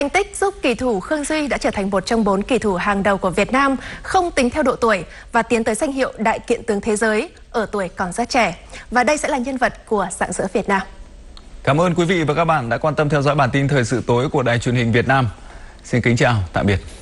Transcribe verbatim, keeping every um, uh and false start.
Thành tích giúp kỳ thủ Khương Duy đã trở thành một trong bốn kỳ thủ hàng đầu của Việt Nam, không tính theo độ tuổi và tiến tới danh hiệu đại kiện tướng thế giới ở tuổi còn rất trẻ. Và đây sẽ là nhân vật của Rạng Rỡ Việt Nam. Cảm ơn quý vị và các bạn đã quan tâm theo dõi bản tin thời sự tối của Đài Truyền hình Việt Nam. Xin kính chào, tạm biệt.